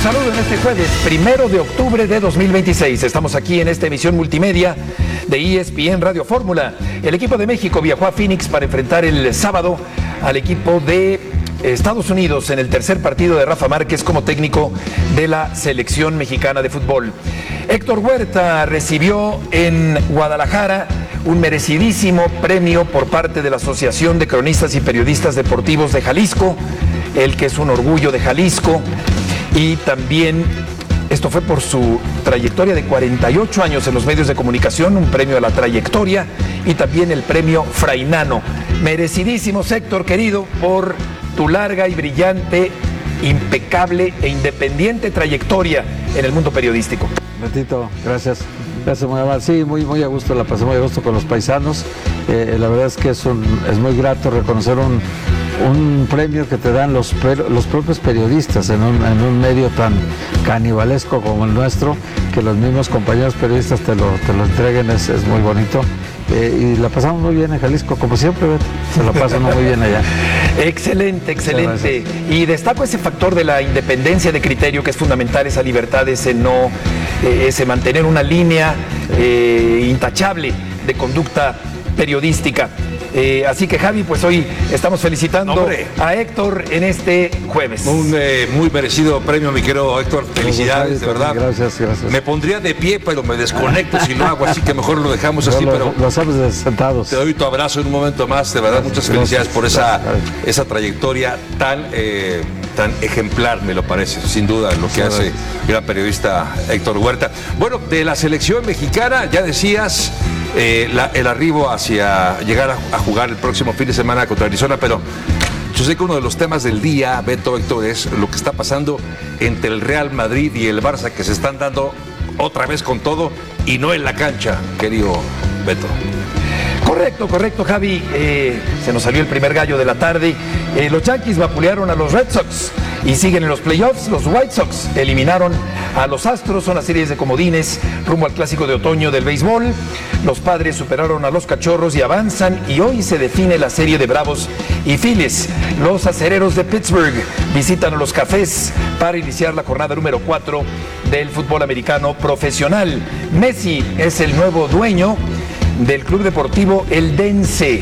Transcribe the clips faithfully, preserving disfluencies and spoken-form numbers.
saludo en este jueves, primero de octubre de dos mil veintiséis. Estamos aquí en esta emisión multimedia de E S P N Radio Fórmula. El equipo de México viajó a Phoenix para enfrentar el sábado al equipo de Estados Unidos en el tercer partido de Rafa Márquez como técnico de la selección mexicana de fútbol. Héctor Huerta recibió en Guadalajara un merecidísimo premio por parte de la Asociación de Cronistas y Periodistas Deportivos de Jalisco, el que es un orgullo de Jalisco, y también esto fue por su trayectoria de cuarenta y ocho años en los medios de comunicación, un premio a la trayectoria, y también el premio Frainano. Merecidísimos, Héctor, querido, por tu larga y brillante, impecable e independiente trayectoria en el mundo periodístico. Betito, gracias. Gracias, muy amable. Sí, muy, muy a gusto, la pasé muy a gusto con los paisanos. Eh, la verdad es que es, un, es muy grato reconocer un, un premio que te dan los, los propios periodistas en un, en un medio tan canibalesco como el nuestro, que los mismos compañeros periodistas te lo, te lo entreguen, es, es muy bonito. Eh, y la pasamos muy bien en Jalisco, como siempre, Beto. Se la pasan muy bien allá. Excelente, excelente. Y destaco ese factor de la independencia de criterio, que es fundamental, esa libertad, ese no, eh, ese mantener una línea eh, intachable de conducta periodística. Eh, así que, Javi, pues hoy estamos felicitando Hombre. a Héctor en este jueves. Un eh, muy merecido premio, mi querido Héctor. Felicidades, de verdad. Gracias, gracias. Me pondría de pie, pero me desconecto si lo hago, así que mejor lo dejamos así. No, lo, pero lo hacemos sentados. Te doy tu abrazo en un momento más, de verdad. Muchas felicidades por esa, esa trayectoria tan, eh, tan ejemplar, me lo parece, sin duda, lo que hace el gran periodista Héctor Huerta. Bueno, de la selección mexicana, ya decías, eh, la, el arribo hacia llegar a, a jugar el próximo fin de semana contra Arizona, pero yo sé que uno de los temas del día, Beto, Héctor, es lo que está pasando entre el Real Madrid y el Barça, que se están dando otra vez con todo y no en la cancha, querido Beto. Correcto, correcto, Javi. Eh, se nos salió el primer gallo de la tarde. Eh, los Yankees vapulearon a los Red Sox y siguen en los playoffs. Los White Sox eliminaron a los Astros, son las series de comodines rumbo al clásico de otoño del béisbol. Los Padres superaron a los Cachorros y avanzan, y hoy se define la serie de Bravos y Phillies. Los Acereros de Pittsburgh visitan a los Cafés para iniciar la jornada número cuatro del fútbol americano profesional. Messi es el nuevo dueño del Club Deportivo Eldense,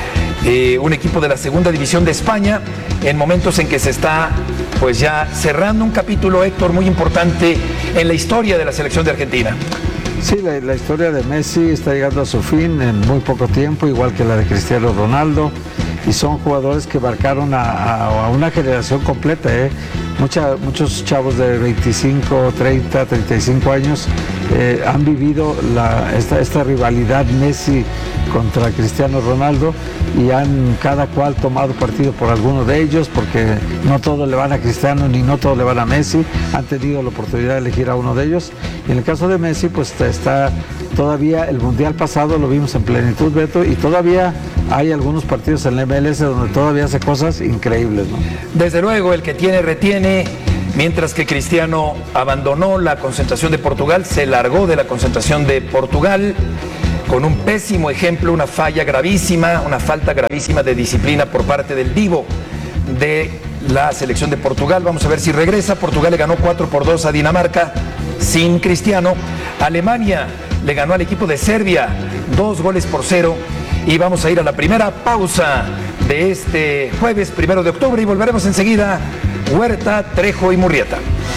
eh, un equipo de la segunda división de España, en momentos en que se está pues ya cerrando un capítulo, Héctor, muy importante en la historia de la selección de Argentina. Sí, la, la historia de Messi está llegando a su fin en muy poco tiempo, igual que la de Cristiano Ronaldo, y son jugadores que marcaron a, a, a una generación completa, ¿eh? Mucha, muchos chavos de veinticinco, treinta, treinta y cinco años eh, han vivido la, esta, esta rivalidad Messi contra Cristiano Ronaldo, y han cada cual tomado partido por alguno de ellos, porque no todos le van a Cristiano ni no todos le van a Messi, han tenido la oportunidad de elegir a uno de ellos. Y en el caso de Messi, pues está todavía el Mundial pasado, lo vimos en plenitud, Beto, y todavía hay algunos partidos en la M L S donde todavía hace cosas increíbles, ¿no? Desde luego, el que tiene retiene. Mientras que Cristiano abandonó la concentración de Portugal, se largó de la concentración de Portugal con un pésimo ejemplo, una falla gravísima, una falta gravísima de disciplina por parte del divo de la selección de Portugal. Vamos a ver si regresa. Portugal le ganó cuatro por dos a Dinamarca sin Cristiano. Alemania le ganó al equipo de Serbia dos goles por cero. Y vamos a ir a la primera pausa de este jueves primero de octubre y volveremos enseguida. Huerta, Trejo y Murrieta.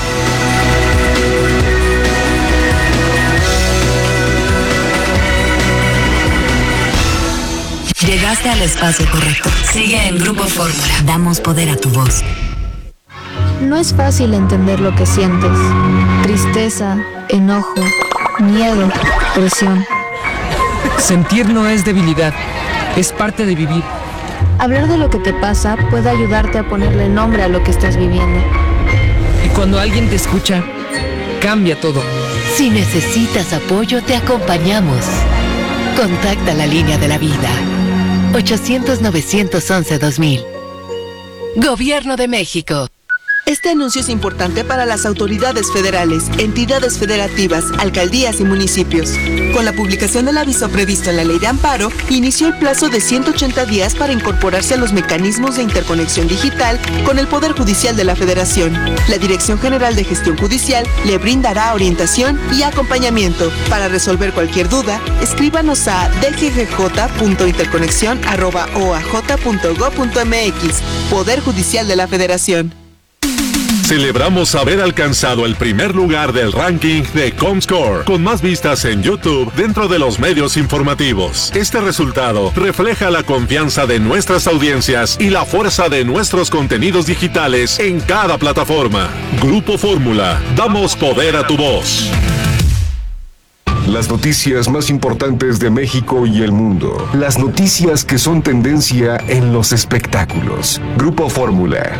Llegaste al espacio correcto. Sigue en Grupo Fórmula. Damos poder a tu voz. No es fácil entender lo que sientes. Tristeza, enojo, miedo, presión. Sentir no es debilidad, es parte de vivir. Hablar de lo que te pasa puede ayudarte a ponerle nombre a lo que estás viviendo. Y cuando alguien te escucha, cambia todo. Si necesitas apoyo, te acompañamos. Contacta la línea de la vida. ochocientos, novecientos once, dos mil. Gobierno de México. Este anuncio es importante para las autoridades federales, entidades federativas, alcaldías y municipios. Con la publicación del aviso previsto en la Ley de Amparo, inició el plazo de ciento ochenta días para incorporarse a los mecanismos de interconexión digital con el Poder Judicial de la Federación. La Dirección General de Gestión Judicial le brindará orientación y acompañamiento. Para resolver cualquier duda, escríbanos a d g g j punto interconexión arroba o a j punto gob punto m x. Poder Judicial de la Federación. Celebramos haber alcanzado el primer lugar del ranking de Comscore, con más vistas en YouTube dentro de los medios informativos. Este resultado refleja la confianza de nuestras audiencias y la fuerza de nuestros contenidos digitales en cada plataforma. Grupo Fórmula, damos poder a tu voz. Las noticias más importantes de México y el mundo. Las noticias que son tendencia en los espectáculos. Grupo Fórmula.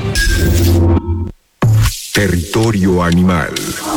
Territorio animal.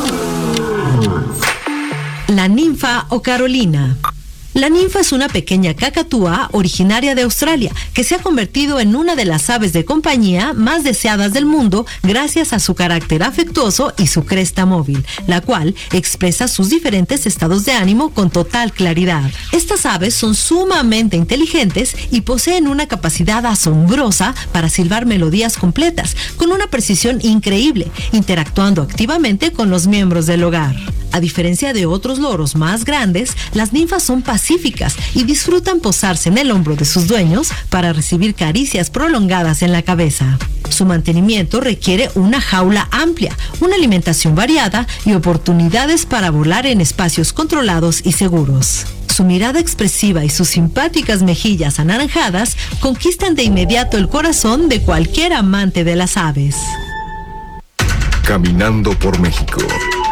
La ninfa o Carolina. La ninfa es una pequeña cacatúa originaria de Australia que se ha convertido en una de las aves de compañía más deseadas del mundo gracias a su carácter afectuoso y su cresta móvil, la cual expresa sus diferentes estados de ánimo con total claridad. Estas aves son sumamente inteligentes y poseen una capacidad asombrosa para silbar melodías completas con una precisión increíble, interactuando activamente con los miembros del hogar. A diferencia de otros loros más grandes, las ninfas son pacíficas y disfrutan posarse en el hombro de sus dueños para recibir caricias prolongadas en la cabeza. Su mantenimiento requiere una jaula amplia, una alimentación variada y oportunidades para volar en espacios controlados y seguros. Su mirada expresiva y sus simpáticas mejillas anaranjadas conquistan de inmediato el corazón de cualquier amante de las aves. Caminando por México.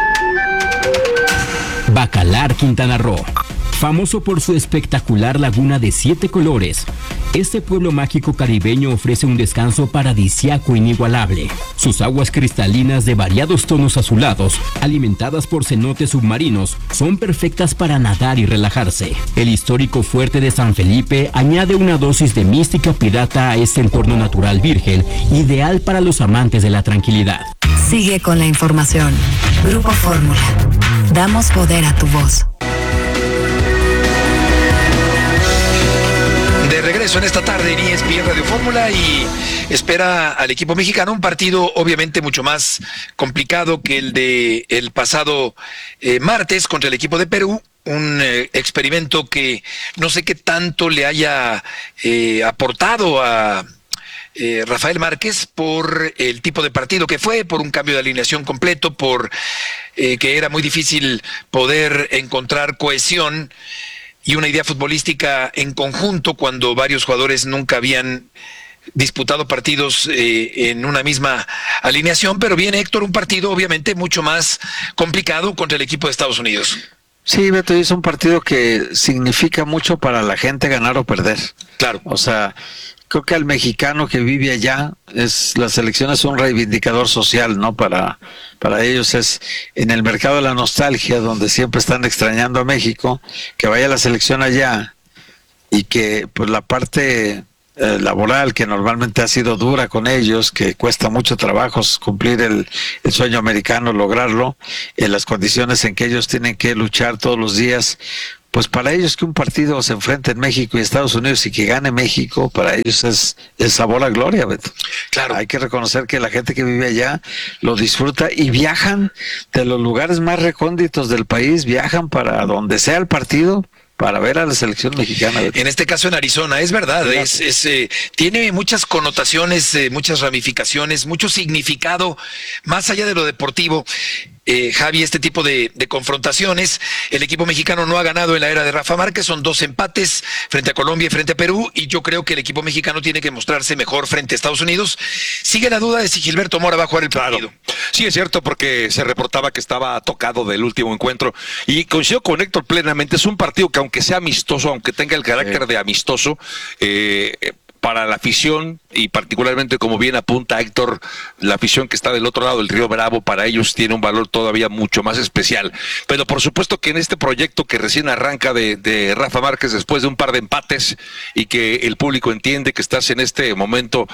Bacalar, Quintana Roo. Famoso por su espectacular laguna de siete colores, este pueblo mágico caribeño ofrece un descanso paradisíaco inigualable. Sus aguas cristalinas de variados tonos azulados, alimentadas por cenotes submarinos, son perfectas para nadar y relajarse. El histórico fuerte de San Felipe añade una dosis de mística pirata a este entorno natural virgen, ideal para los amantes de la tranquilidad. Sigue con la información. Grupo Fórmula. Damos poder a tu voz. De regreso en esta tarde en E S P N Radio Fórmula y espera al equipo mexicano un partido obviamente mucho más complicado que el de el pasado eh, martes contra el equipo de Perú. Un eh, experimento que no sé qué tanto le haya eh, aportado a Eh, Rafael Márquez por el tipo de partido que fue, por un cambio de alineación completo, por eh, que era muy difícil poder encontrar cohesión y una idea futbolística en conjunto cuando varios jugadores nunca habían disputado partidos eh, en una misma alineación. Pero viene, Héctor, un partido obviamente mucho más complicado contra el equipo de Estados Unidos. Sí, Beto, es un partido que significa mucho para la gente ganar o perder. Claro. O sea, creo que al mexicano que vive allá, es la selección es un reivindicador social, ¿no? Para, para ellos es en el mercado de la nostalgia, donde siempre están extrañando a México, que vaya la selección allá y que pues la parte eh, laboral, que normalmente ha sido dura con ellos, que cuesta mucho trabajo cumplir el, el sueño americano, lograrlo, en las condiciones en que ellos tienen que luchar todos los días. Pues para ellos que un partido se enfrente en México y Estados Unidos y que gane México, para ellos es el sabor a gloria, Beto. Claro. Hay que reconocer que la gente que vive allá lo disfruta y viajan de los lugares más recónditos del país, viajan para donde sea el partido, para ver a la selección mexicana. En este caso en Arizona, es verdad, es, es, eh, tiene muchas connotaciones, eh, muchas ramificaciones, mucho significado, más allá de lo deportivo. Eh, Javi, este tipo de, de confrontaciones, el equipo mexicano no ha ganado en la era de Rafa Márquez, son dos empates frente a Colombia y frente a Perú, y yo creo que el equipo mexicano tiene que mostrarse mejor frente a Estados Unidos. Sigue la duda de si Gilberto Mora va a jugar el partido. Claro. Sí, es cierto, porque se reportaba que estaba tocado del último encuentro, y coincido con Héctor plenamente, es un partido que aunque sea amistoso, aunque tenga el carácter sí. de amistoso, eh, para la afición y particularmente, como bien apunta Héctor, la afición que está del otro lado del Río Bravo, para ellos tiene un valor todavía mucho más especial. Pero por supuesto que en este proyecto que recién arranca de, de Rafa Márquez después de un par de empates y que el público entiende que estás en este momento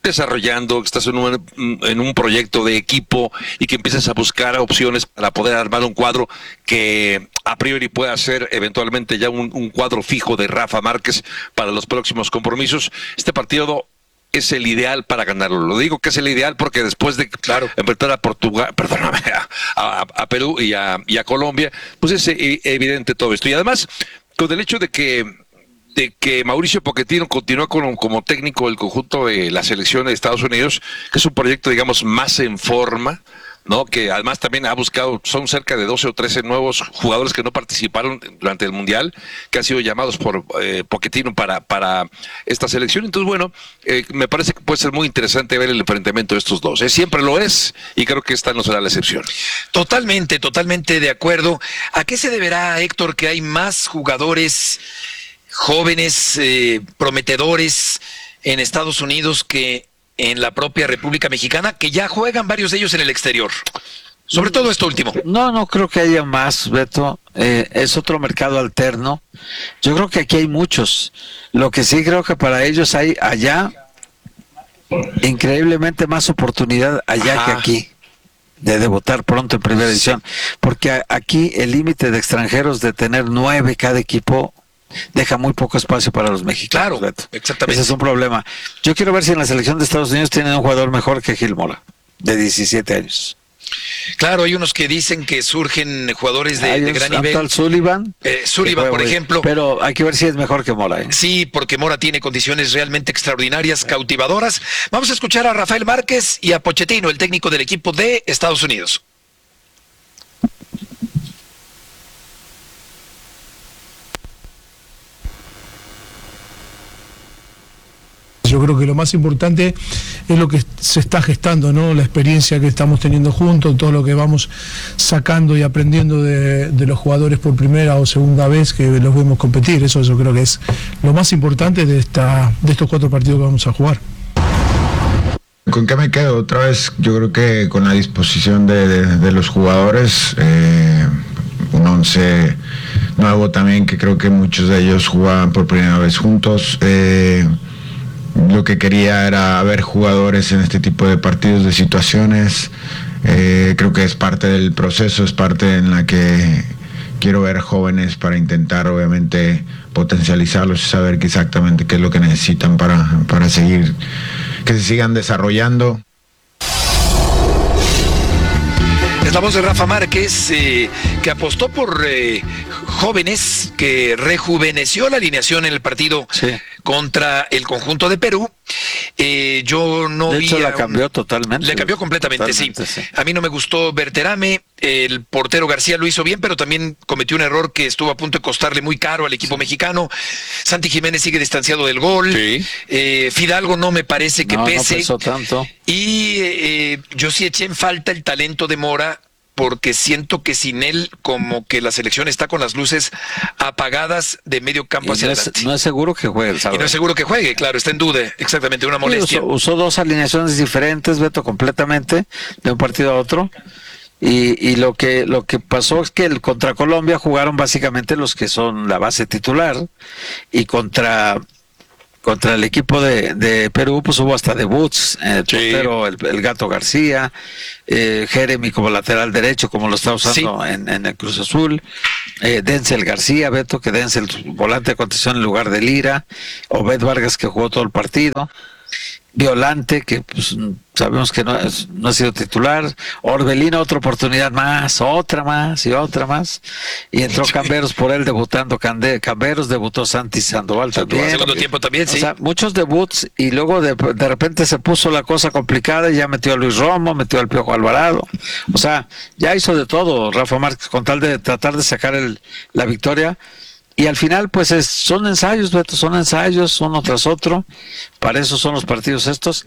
desarrollando, que estás en un, en un proyecto de equipo y que empiezas a buscar opciones para poder armar un cuadro que a priori pueda ser eventualmente ya un, un cuadro fijo de Rafa Márquez para los próximos compromisos. Este partido es el ideal para ganarlo. Lo digo que es el ideal porque después de, claro, enfrentar a Portugal, perdóname, a, a, a Perú y a, y a Colombia, pues es evidente todo esto. Y además, con el hecho de que de que Mauricio Pochettino continúa con, como técnico del conjunto de la selección de Estados Unidos, que es un proyecto, digamos, más en forma, ¿no? Que además también ha buscado, son cerca de doce o trece nuevos jugadores que no participaron durante el Mundial, que han sido llamados por eh, Pochettino para, para esta selección. Entonces, bueno, eh, me parece que puede ser muy interesante ver el enfrentamiento de estos dos. ¿eh? Siempre lo es, y creo que esta no será la excepción. Totalmente, totalmente de acuerdo. ¿A qué se deberá, Héctor, que hay más jugadores jóvenes, eh, prometedores en Estados Unidos que en la propia República Mexicana, que ya juegan varios de ellos en el exterior? Sobre todo esto último. No, no creo que haya más, Beto. Eh, es otro mercado alterno. Yo creo que aquí hay muchos. Lo que sí creo que para ellos hay allá increíblemente más oportunidad allá Ajá. que aquí de debutar pronto en primera división. Porque a, aquí el límite de extranjeros de tener nueve cada equipo deja muy poco espacio para los mexicanos. Claro, Beto. exactamente. Ese es un problema. Yo quiero ver si en la selección de Estados Unidos tienen un jugador mejor que Gil Mora, de diecisiete años. Claro, hay unos que dicen que surgen jugadores de, de gran nivel. Tal Sullivan, eh, Sullivan, por ejemplo. Pero hay que ver si es mejor que Mora. ¿eh? Sí, porque Mora tiene condiciones realmente extraordinarias, cautivadoras. Vamos a escuchar a Rafael Márquez y a Pochettino, el técnico del equipo de Estados Unidos. Yo creo que lo más importante es lo que se está gestando, ¿no? La experiencia que estamos teniendo juntos, todo lo que vamos sacando y aprendiendo de, de los jugadores por primera o segunda vez que los vemos competir. Eso yo creo que es lo más importante de, esta, de estos cuatro partidos que vamos a jugar. ¿Con qué me quedo? Otra vez, yo creo que con la disposición de, de, de los jugadores, eh, un once nuevo también, que creo que muchos de ellos jugaban por primera vez juntos. Eh, Lo que quería era ver jugadores en este tipo de partidos, de situaciones. Eh, creo que es parte del proceso, es parte en la que quiero ver jóvenes para intentar, obviamente, potencializarlos y saber exactamente qué es lo que necesitan para, para seguir, que se sigan desarrollando. Es la voz de Rafa Márquez, eh, que apostó por eh, jóvenes, que rejuveneció la alineación en el partido sí. contra el conjunto de Perú. Eh, yo no de vi... hecho, la cambió un... totalmente. Le cambió completamente, totalmente, sí. sí. A mí no me gustó Berterame, el portero García lo hizo bien, pero también cometió un error que estuvo a punto de costarle muy caro al equipo sí. mexicano. Santi Jiménez sigue distanciado del gol. Sí. Eh, Fidalgo no me parece que no, pese. No pesó tanto. Y eh, yo sí eché en falta el talento de Mora, porque siento que sin él como que la selección está con las luces apagadas de medio campo y hacia no adelante. Es, no es seguro que juegue, ¿sabes? Y no es seguro que juegue, claro, está en duda, exactamente, una molestia. Sí, usó, usó dos alineaciones diferentes, Beto, completamente, de un partido a otro. Y, y lo que lo que pasó es que el, contra Colombia jugaron básicamente los que son la base titular, y contra... Contra el equipo de, de Perú, pues hubo hasta debuts, el sí. portero, el, el Gato García, eh, Jeremy como lateral derecho, como lo está usando sí. en, en el Cruz Azul, eh, Denzel García, Beto, que Denzel volante de contención en lugar de Lira, Obed Vargas, que jugó todo el partido, Violante, que pues sabemos que no, es, no ha sido titular, Orbelino, otra oportunidad más, otra más y otra más, y entró Camberos por él debutando, Cande, Camberos debutó Santi Sandoval también. El segundo tiempo también, sí. O sea, muchos debuts, y luego de, de repente se puso la cosa complicada y ya metió a Luis Romo, metió al Piojo Alvarado, o sea, ya hizo de todo Rafa Márquez con tal de tratar de sacar el, la victoria. Y al final, pues es, son ensayos, Beto, son ensayos, uno tras otro. Para eso son los partidos estos.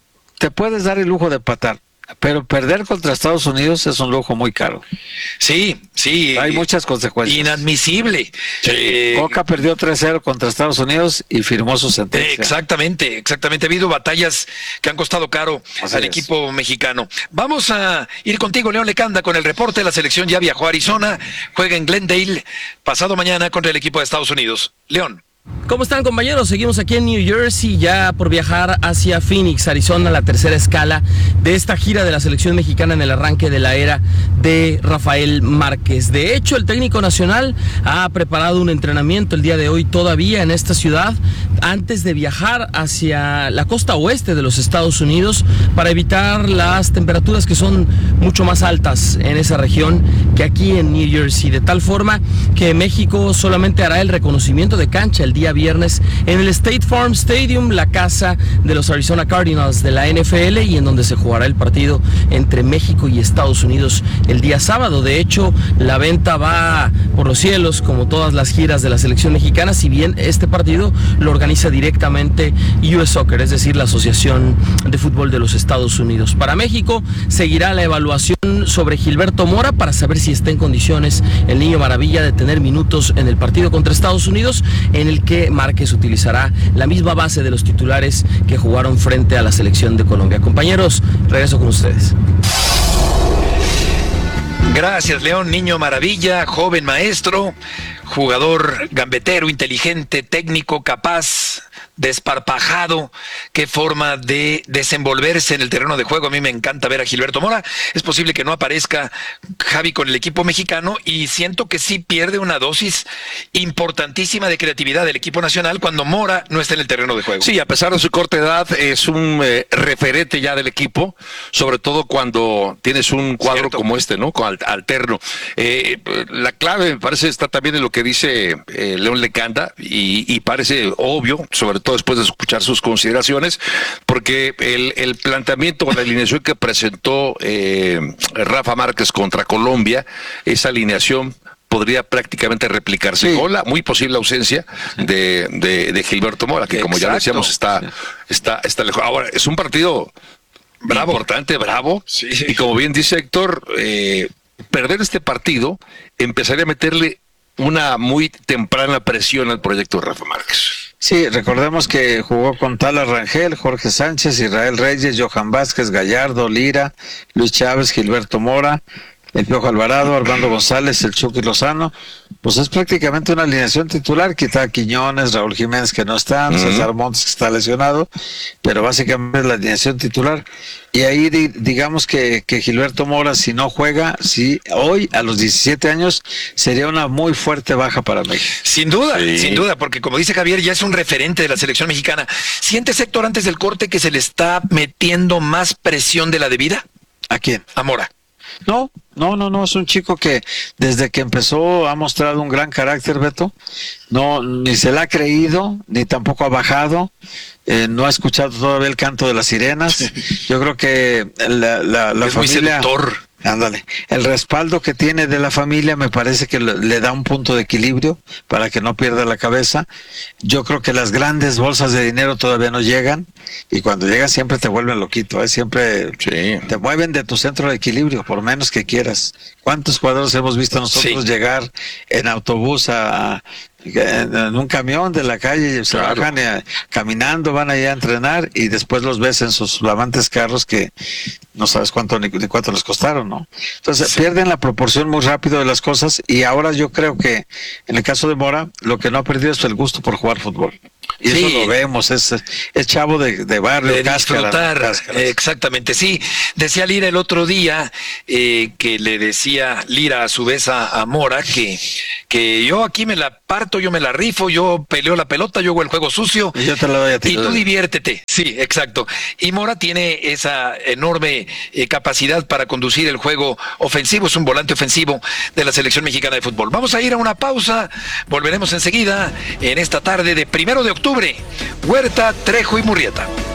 Te puedes dar el lujo de empatar, pero perder contra Estados Unidos es un lujo muy caro. Sí, sí. Hay muchas consecuencias. Inadmisible. Sí. Eh, Coca perdió tres cero contra Estados Unidos y firmó su sentencia. Exactamente, exactamente. Ha habido batallas que han costado caro Así al es. equipo mexicano. Vamos a ir contigo, León Lecanda, con el reporte. La selección ya viajó a Arizona, juega en Glendale pasado mañana contra el equipo de Estados Unidos. León. ¿Cómo están, compañeros? Seguimos aquí en New Jersey ya por viajar hacia Phoenix, Arizona, la tercera escala de esta gira de la selección mexicana en el arranque de la era de Rafael Márquez. De hecho, el técnico nacional ha preparado un entrenamiento el día de hoy todavía en esta ciudad antes de viajar hacia la costa oeste de los Estados Unidos para evitar las temperaturas que son mucho más altas en esa región que aquí en New Jersey, de tal forma que México solamente hará el reconocimiento de cancha el día viernes en el State Farm Stadium, la casa de los Arizona Cardinals de la N F L, y en donde se jugará el partido entre México y Estados Unidos el día sábado. De hecho, la venta va por los cielos como todas las giras de la selección mexicana, si bien este partido lo organiza directamente U S Soccer, es decir, la Asociación de Fútbol de los Estados Unidos. Para México seguirá la evaluación sobre Gilberto Mora para saber si está en condiciones el Niño Maravilla de tener minutos en el partido contra Estados Unidos, en el que Márquez utilizará la misma base de los titulares que jugaron frente a la selección de Colombia. Compañeros, regreso con ustedes. Gracias, León. Niño maravilla, joven maestro, jugador gambetero, inteligente, técnico, capaz, desparpajado. Qué forma de desenvolverse en el terreno de juego. A mí me encanta ver a Gilberto Mora. Es posible que no aparezca Javi con el equipo mexicano, y siento que sí pierde una dosis importantísima de creatividad del equipo nacional cuando Mora no está en el terreno de juego. Sí, a pesar de su corta edad, es un eh, referente ya del equipo, sobre todo cuando tienes un cuadro Cierto. como este, ¿no? Con alterno. Eh, la clave, me parece, está también en lo que dice eh, León Lecanda, y, y parece obvio, sobre todo después de escuchar sus consideraciones, porque el, el planteamiento o la alineación que presentó eh, Rafa Márquez contra Colombia, esa alineación podría prácticamente replicarse, sí, con la muy posible ausencia de, de, de Gilberto Mora, que como Exacto. ya decíamos está, está, está lejos. Ahora, es un partido bravo, importante, bravo, sí. y como bien dice Héctor, eh, perder este partido empezaría a meterle una muy temprana presión al proyecto de Rafa Márquez. Sí, recordemos que jugó con Tala Rangel, Jorge Sánchez, Israel Reyes, Johan Vázquez, Gallardo, Lira, Luis Chávez, Gilberto Mora, el Piojo Alvarado, Armando González, el Chucky Lozano. Pues es prácticamente una alineación titular, quizá Quiñones, Raúl Jiménez, que no están, uh-huh. César Montes, que está lesionado, pero básicamente es la alineación titular. Y ahí di, digamos que, que Gilberto Mora, si no juega, si hoy a los diecisiete años, sería una muy fuerte baja para México. Sin duda, sí. sin duda, porque como dice Javier, ya es un referente de la selección mexicana. ¿Sientes, Héctor, antes del corte, que se le está metiendo más presión de la debida? ¿A quién? A Mora. No, no, no, no, es un chico que desde que empezó ha mostrado un gran carácter, Beto. No, ni se le ha creído, ni tampoco ha bajado. Eh, no ha escuchado todavía el canto de las sirenas. Yo creo que la, la, la es familia... muy seductor. Ándale, el respaldo que tiene de la familia me parece que le, le da un punto de equilibrio para que no pierda la cabeza. Yo creo que las grandes bolsas de dinero todavía no llegan, y cuando llegan siempre te vuelven loquito, ¿eh? Siempre sí. te mueven de tu centro de equilibrio, por menos que quieras. ¿Cuántos jugadores hemos visto nosotros sí. llegar en autobús a... en un camión de la calle, se claro. bajan eh, caminando, van allá a entrenar, y después los ves en sus flamantes carros que no sabes cuánto ni, ni cuánto les costaron, ¿no? Entonces sí. pierden la proporción muy rápido de las cosas, y ahora yo creo que en el caso de Mora, lo que no ha perdido es el gusto por jugar fútbol. Y sí. eso lo vemos, es, es chavo de, de barrio, de cáscara, disfrutar, cáscaras. Exactamente, sí. Decía Lira el otro día, eh, que le decía Lira a su vez a, a Mora, que, que yo aquí me la parto, yo me la rifo, yo peleo la pelota, yo hago el juego sucio, y, yo te la doy a ti, y tú diviértete. Sí, exacto. Y Mora tiene esa enorme eh, capacidad para conducir el juego ofensivo, es un volante ofensivo de la selección mexicana de fútbol. Vamos a ir a una pausa, volveremos enseguida en esta tarde de primero de octubre. Huerta, Trejo y Murrieta.